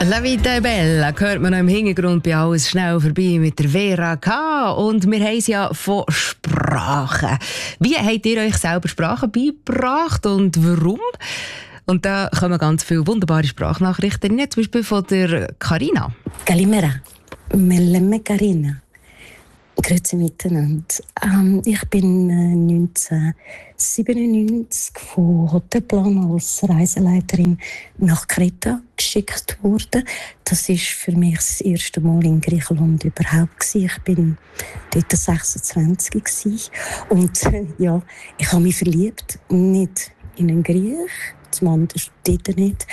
La Vita è Bella hört man noch im Hintergrund bei «Alles schnell vorbei» mit der Vera K. Und wir haben es ja von Sprachen. Wie habt ihr euch selber Sprachen beigebracht und warum? Und da kommen ganz viele wunderbare Sprachnachrichten, zum Beispiel von der Carina. Kalimera, Mellemme Carina. Grüezi miteinander. Ich bin 1997 von Hotelplan als Reiseleiterin nach Kreta geschickt worden. Das war für mich das erste Mal in Griechenland überhaupt. Ich bin dort 26 und ja, ich habe mich verliebt, nicht in einen Griech, zum anderen dort nicht.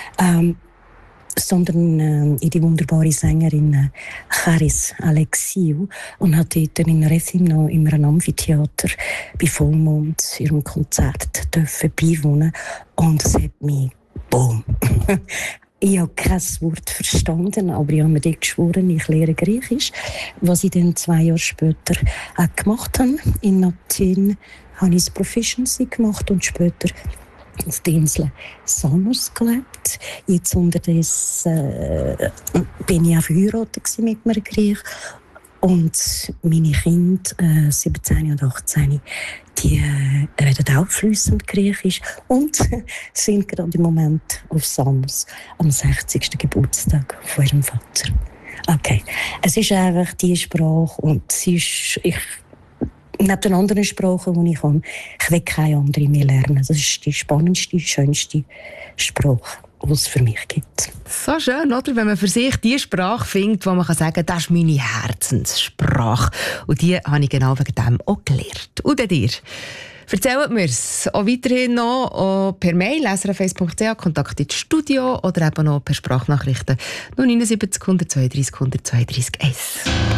Sondern in die wunderbare Sängerin Charis Alexiou und hat dort in Rethymno in einem Amphitheater bei Vollmond ihrem Konzert beiwohnen und es hat mich boom. Ich habe kein Wort verstanden, aber ich habe mir dort geschworen, ich lehre Griechisch. Was ich dann 2 Jahre später auch gemacht habe. In Athen habe ich das Proficiency gemacht und später auf der Insel Samos gelebt. Jetzt unterdessen bin ich auch verheiratet mit einem Griech. Und meine Kinder, 17 und 18, die reden auch fließend Griechisch und sind gerade im Moment auf Samos am 60. Geburtstag von ihrem Vater. Okay, es ist einfach die Sprache und sie ist... Neben den anderen Sprachen, die ich kann, ich will keine andere mehr lernen. Das ist die spannendste, schönste Sprache, die es für mich gibt. So schön, oder? Wenn man für sich die Sprache findet, wo man sagen kann, das ist meine Herzenssprache. Und die habe ich genau wegen dem auch gelernt. Und dir? Erzählt mir es auch weiterhin noch auch per Mail, srf1.ch, Kontakt ins Studio oder eben noch per Sprachnachrichten 079 132 132 1.